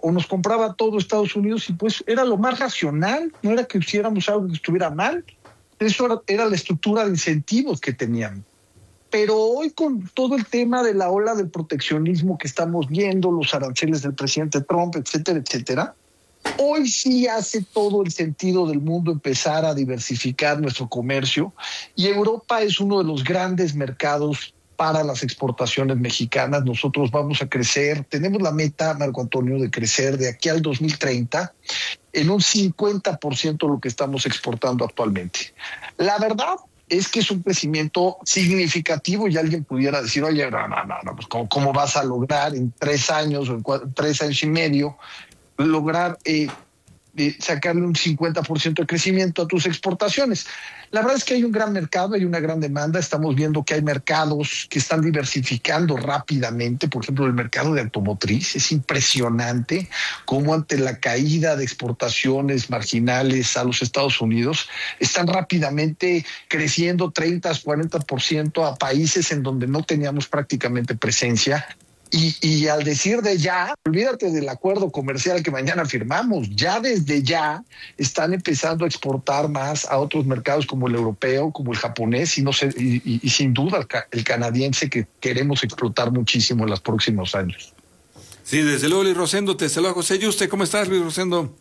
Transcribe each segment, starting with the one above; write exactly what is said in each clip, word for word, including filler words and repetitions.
o nos compraba todo Estados Unidos y pues era lo más racional, no era que hiciéramos algo que estuviera mal, eso era, era la estructura de incentivos que teníamos. Pero hoy con todo el tema de la ola del proteccionismo que estamos viendo, los aranceles del presidente Trump, etcétera, etcétera, hoy sí hace todo el sentido del mundo empezar a diversificar nuestro comercio y Europa es uno de los grandes mercados para las exportaciones mexicanas. Nosotros vamos a crecer, tenemos la meta, Marco Antonio, de crecer de aquí al dos mil treinta en un cincuenta por ciento de lo que estamos exportando actualmente. La verdad es que es un crecimiento significativo y alguien pudiera decir, oye, no, no, no, no pues ¿cómo, ¿cómo vas a lograr en tres años o en cuatro, tres años y medio lograr eh, eh, sacarle un cincuenta por ciento de crecimiento a tus exportaciones? La verdad es que hay un gran mercado, hay una gran demanda. Estamos viendo que hay mercados que están diversificando rápidamente. Por ejemplo, el mercado de automotriz. Es impresionante cómo ante la caída de exportaciones marginales a los Estados Unidos están rápidamente creciendo treinta, cuarenta por ciento a países en donde no teníamos prácticamente presencia. Y, y al decir de ya, olvídate del acuerdo comercial que mañana firmamos, ya desde ya están empezando a exportar más a otros mercados como el europeo, como el japonés y, no sé, y, y, y sin duda el, el canadiense que queremos explotar muchísimo en los próximos años. Sí, desde luego, Luis Rosendo, te saluda José Yuste. ¿Cómo estás, Luis Rosendo?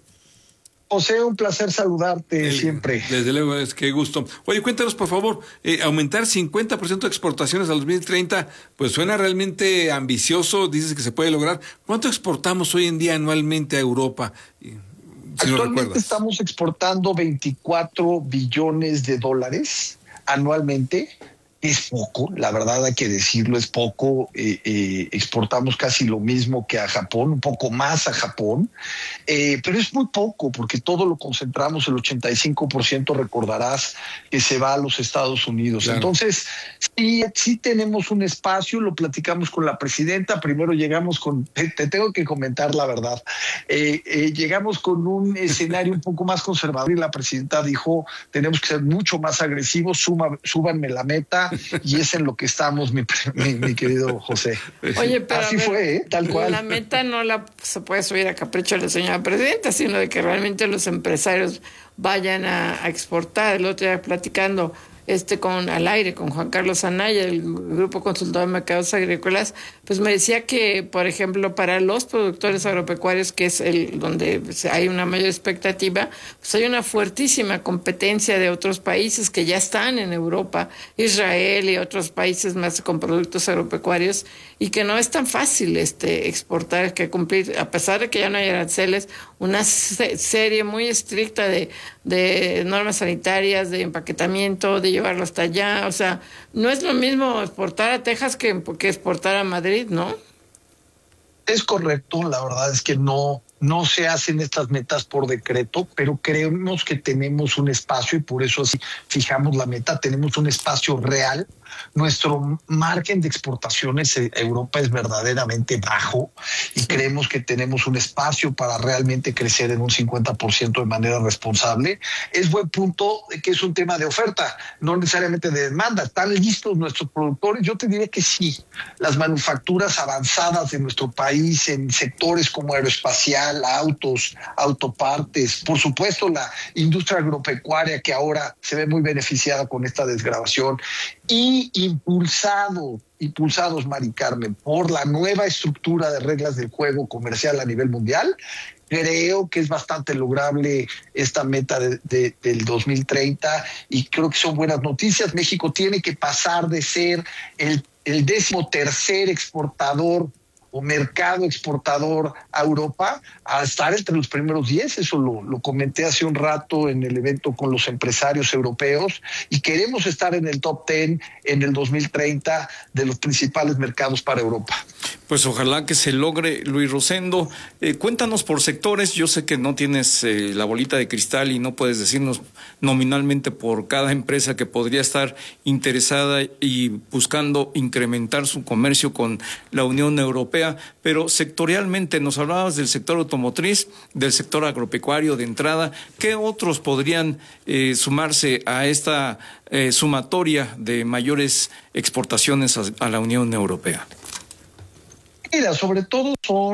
José, un placer saludarte el, siempre. Desde luego, es que gusto. Oye, cuéntanos, por favor, eh, aumentar cincuenta por ciento de exportaciones al dos mil treinta, pues suena realmente ambicioso, dices que se puede lograr. ¿Cuánto exportamos hoy en día anualmente a Europa? Si Actualmente estamos exportando veinticuatro billones de dólares anualmente. Es poco, la verdad hay que decirlo, es poco. Eh, eh, exportamos casi lo mismo que a Japón, un poco más a Japón, eh, pero es muy poco porque todo lo concentramos, el ochenta y cinco por ciento recordarás que se va a los Estados Unidos. Claro. Entonces, sí, sí tenemos un espacio, lo platicamos con la presidenta, primero llegamos con, te, te tengo que comentar la verdad, eh, eh, llegamos con un escenario un poco más conservador y la presidenta dijo, tenemos que ser mucho más agresivos, suma, súbanme la meta, y es en lo que estamos, mi, mi, mi querido José. Oye, pero así ver, fue, ¿eh? Tal cual. La meta no la se puede subir a capricho de la señora presidenta, sino de que realmente los empresarios vayan a, a exportar. El otro día platicando este con al aire con Juan Carlos Anaya, el Grupo Consultor de Mercados Agrícolas, pues me decía que, por ejemplo, para los productores agropecuarios, que es el donde hay una mayor expectativa, pues hay una fuertísima competencia de otros países que ya están en Europa, Israel y otros países más con productos agropecuarios, y que no es tan fácil este exportar, que cumplir, a pesar de que ya no hay aranceles, una se- serie muy estricta de, de normas sanitarias, de empaquetamiento, de llevarlo hasta allá. O sea, no es lo mismo exportar a Texas que, que exportar a Madrid, ¿no? Es correcto, la verdad es que no, no se hacen estas metas por decreto, pero creemos que tenemos un espacio y por eso así fijamos la meta, tenemos un espacio real. Nuestro margen de exportaciones a Europa es verdaderamente bajo y sí. Creemos que tenemos un espacio para realmente crecer en un cincuenta por ciento de manera responsable. Es buen punto de que es un tema de oferta, no necesariamente de demanda. ¿Están listos nuestros productores? Yo te diría que sí. Las manufacturas avanzadas de nuestro país en sectores como aeroespacial, autos, autopartes, por supuesto la industria agropecuaria que ahora se ve muy beneficiada con esta desgravación y impulsado, impulsados, Mari Carmen, por la nueva estructura de reglas del juego comercial a nivel mundial, creo que es bastante lograble esta meta de, de, del dos mil treinta y creo que son buenas noticias. México tiene que pasar de ser el, el décimo tercer exportador o mercado exportador a Europa a estar entre los primeros diez. Eso lo, lo comenté hace un rato en el evento con los empresarios europeos y queremos estar en el top diez en el dos mil treinta de los principales mercados para Europa. Pues ojalá que se logre, Luis Rosendo. Eh, cuéntanos por sectores. Yo sé que no tienes eh, la bolita de cristal y no puedes decirnos nominalmente por cada empresa que podría estar interesada y buscando incrementar su comercio con la Unión Europea, pero sectorialmente nos hablabas del sector automotriz, del sector agropecuario de entrada. ¿Qué otros podrían eh, sumarse a esta eh, sumatoria de mayores exportaciones a, a la Unión Europea? Mira, sobre todo son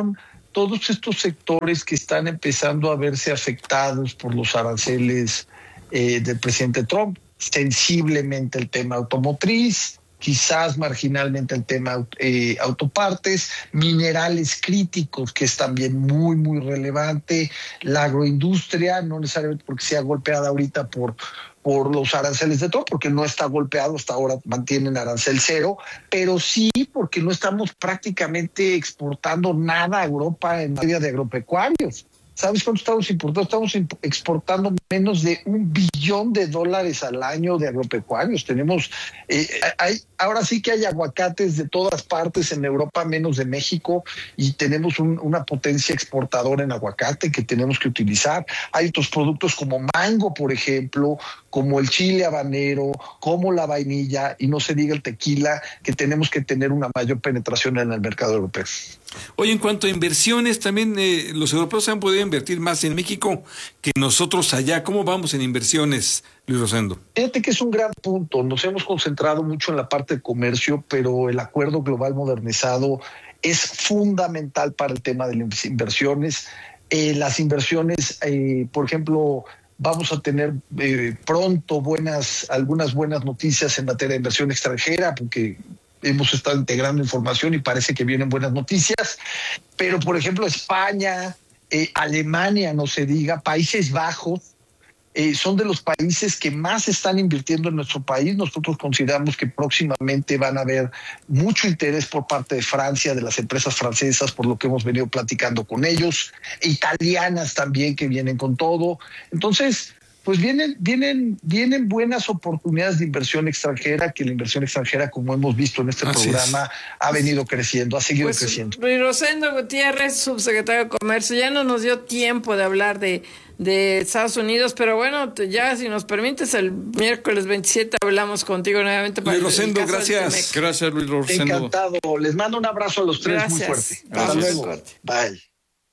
todos estos sectores que están empezando a verse afectados por los aranceles eh, del presidente Trump, sensiblemente el tema automotriz, quizás marginalmente el tema eh, autopartes, minerales críticos, que es también muy, muy relevante, la agroindustria, no necesariamente porque sea golpeada ahorita por, por los aranceles de Trump, porque no está golpeado, hasta ahora mantienen arancel cero, pero sí porque no estamos prácticamente exportando nada a Europa en materia de agropecuarios. ¿Sabes cuánto estamos importando? Estamos exportando menos de un billón de dólares al año de agropecuarios. Tenemos, eh, hay, ahora sí que hay aguacates de todas partes en Europa, menos de México, y tenemos un, una potencia exportadora en aguacate que tenemos que utilizar. Hay otros productos como mango, por ejemplo, como el chile habanero, como la vainilla, y no se diga el tequila, que tenemos que tener una mayor penetración en el mercado europeo. Oye, en cuanto a inversiones, también eh, los europeos han podido invertir más en México que nosotros allá. ¿Cómo vamos en inversiones, Luis Rosendo? Fíjate que es un gran punto. Nos hemos concentrado mucho en la parte de comercio, pero el acuerdo global modernizado es fundamental para el tema de las inversiones. Eh, las inversiones, eh, por ejemplo, vamos a tener eh, pronto buenas, algunas buenas noticias en materia de inversión extranjera, porque hemos estado integrando información y parece que vienen buenas noticias, pero por ejemplo España, eh, Alemania, no se diga, Países Bajos, eh, son de los países que más están invirtiendo en nuestro país. Nosotros consideramos que próximamente van a haber mucho interés por parte de Francia, de las empresas francesas, por lo que hemos venido platicando con ellos, italianas también que vienen con todo. Entonces, pues vienen, vienen, vienen buenas oportunidades de inversión extranjera, que la inversión extranjera, como hemos visto en este Así programa, es. ha venido creciendo, ha seguido pues, creciendo. Luis Rosendo Gutiérrez, subsecretario de Comercio, ya no nos dio tiempo de hablar de, de Estados Unidos, pero bueno, ya si nos permites, el miércoles veintisiete hablamos contigo nuevamente. Para Luis Rosendo, gracias. Gracias, Luis Rosendo. Encantado. Les mando un abrazo a los tres. Gracias. Muy fuerte. Hasta luego. Bye.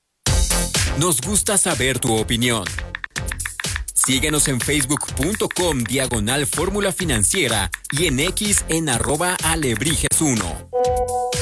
Nos gusta saber tu opinión. Síguenos en facebook.com diagonal fórmula financiera y en X en arroba alebrijes uno.